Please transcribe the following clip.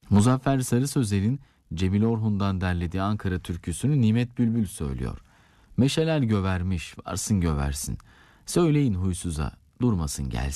Muzaffer Sarı Sözer'in Cemil Orhun'dan derlediği Ankara türküsünü Nimet Bülbül söylüyor. Meşeler gövermiş, varsın göversin. Söyleyin huysuza, durmasın gelsin.